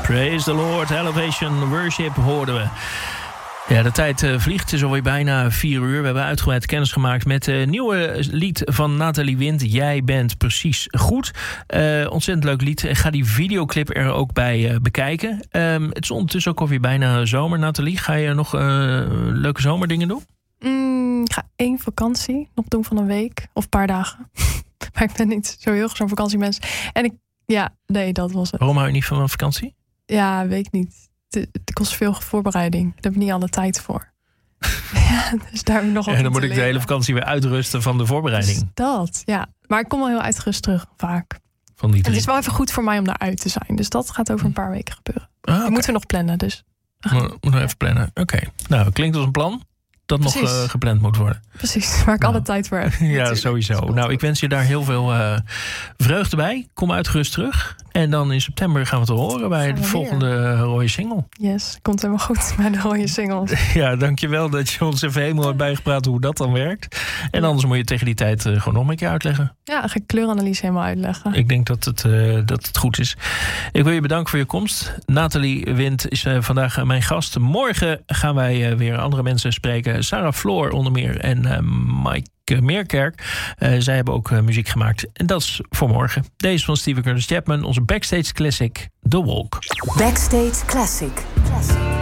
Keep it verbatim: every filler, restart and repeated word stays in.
Praise the Lord, Elevation Worship hoorden we. Ja, de tijd uh, vliegt. Het is alweer bijna vier uur. We hebben uitgebreid kennis gemaakt met het uh, nieuwe lied van Nathalie Wind. Jij bent precies goed. Uh, ontzettend leuk lied. Ga die videoclip er ook bij uh, bekijken. Um, het is ondertussen ook alweer bijna zomer. Nathalie, ga je nog uh, leuke zomerdingen doen? Mm, ik ga één vakantie nog doen van een week of een paar dagen. Maar ik ben niet zo heel zo'n vakantiemens. En ik, ja, nee, dat was het. Waarom hou je niet van een vakantie? Ja, weet ik niet. Het kost veel voorbereiding. Daar heb ik niet alle tijd voor. Ja, dus daar heb ik nog wat En dan moet ik leren. de hele vakantie weer uitrusten van de voorbereiding. Dus dat, ja. Maar ik kom wel heel uitgerust terug, vaak. Van die en het is wel even goed voor mij om daaruit te zijn. Dus dat gaat over een paar weken gebeuren. Ah, okay. Die moeten we nog plannen, dus. Moet nog even plannen. Oké. Okay. Nou, klinkt als een plan dat Precies. nog uh, gepland moet worden. Precies, waar ik nou. alle tijd voor heb. Ja, natuurlijk. Sowieso. Nou, ik wens je daar heel veel uh, vreugde bij. Kom uitgerust terug. En dan in september gaan we het horen bij de volgende rode single. Yes, komt helemaal goed bij de rode singles. Ja, dankjewel dat je ons even helemaal hebt bijgepraat hoe dat dan werkt. En anders moet je tegen die tijd uh, gewoon nog een keer uitleggen. Ja, ga ik kleuranalyse helemaal uitleggen. Ik denk dat het, uh, dat het goed is. Ik wil je bedanken voor je komst. Nathalie Wind is uh, vandaag mijn gast. Morgen gaan wij uh, weer andere mensen spreken. Sarah Floor onder meer en uh, Mike Meerkerk. Uh, zij hebben ook uh, muziek gemaakt. En dat is voor morgen. Deze van Stephen Curtis Chapman, onze Backstage Classic, The Walk. Backstage Classic. Classic.